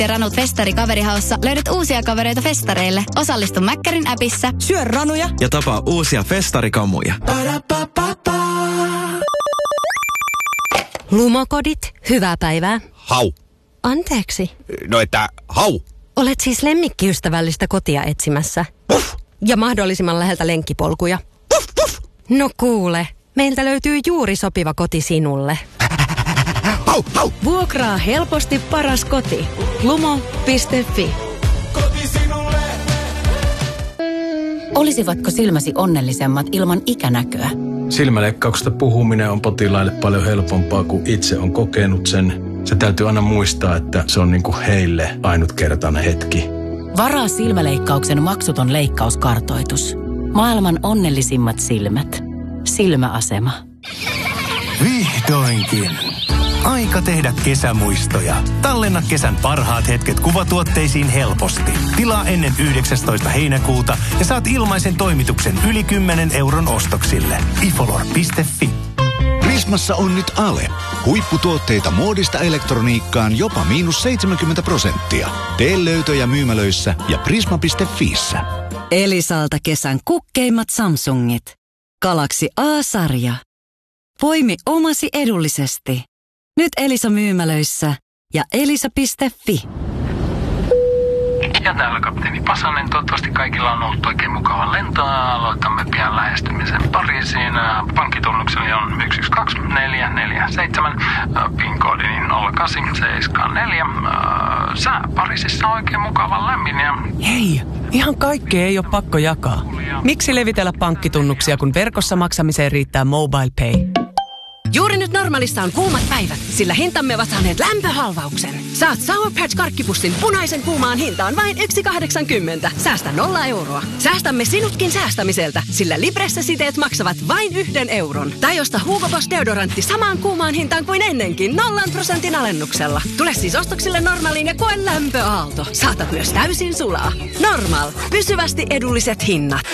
ja ranut festari kaverihaussa löydät uusia kavereita festareille. Osallistu Mäkkärin appissa. Syö ranuja ja tapaa uusia festarikamuja. Lumokodit, hyvää päivää. Hau. Anteeksi. No että hau. Olet siis lemmikkiystävällistä kotia etsimässä. Puff. Ja mahdollisimman läheltä lenkkipolkuja. Puff, puff. No kuule, meiltä löytyy juuri sopiva koti sinulle. Hau, hau. Vuokraa helposti paras koti. Lumo.fi. Koti sinulle. Olisivatko silmäsi onnellisemmat ilman ikänäköä? Silmäleikkauksesta puhuminen on potilaille paljon helpompaa, kuin itse on kokenut sen. Se täytyy aina muistaa, että se on niinku heille ainutkertainen hetki. Varaa silmäleikkauksen maksuton leikkauskartoitus. Maailman onnellisimmat silmät. Silmäasema. Vihdoinkin. Aika tehdä kesämuistoja. Tallenna kesän parhaat hetket kuvatuotteisiin helposti. Tilaa ennen 19. heinäkuuta ja saat ilmaisen toimituksen yli 10 euron ostoksille. ifolor.fi. Prismassa on nyt ale. Huipputuotteita muodista elektroniikkaan jopa -70%. Tee löytöjä myymälöissä ja prisma.fiissä. Elisalta kesän kukkeimmat Samsungit. Galaxy A-sarja. Poimi omasi edullisesti. Nyt Elisa myymälöissä ja elisa.fi. Ja täällä kapteeni Pasanen. Toivottavasti kaikilla on ollut oikein mukava lento. Aloitamme pian lähestymisen Pariisiin. Pankkitunnukseni on 122447. PIN-koodini 0874. Sää Pariisissa on oikein mukava lämmin. Hei, ihan kaikkea ei ole pakko jakaa. Miksi levitellä pankkitunnuksia, kun verkossa maksamiseen riittää MobilePay? Juuri nyt Normalissa on kuumat päivät, sillä hintamme ovat saaneet lämpöhalvauksen. Saat Sour Patch -karkkipussin punaisen kuumaan hintaan vain 1,80. Säästä 0 euroa. Säästämme sinutkin säästämiseltä, sillä Libressa-siteet maksavat vain 1 euron. Tai osta Hugo Boss deodorantti samaan kuumaan hintaan kuin ennenkin 0% alennuksella. Tule siis ostoksille Normaliin ja koe lämpöaalto. Saatat myös täysin sulaa. Normal. Pysyvästi edulliset hinnat.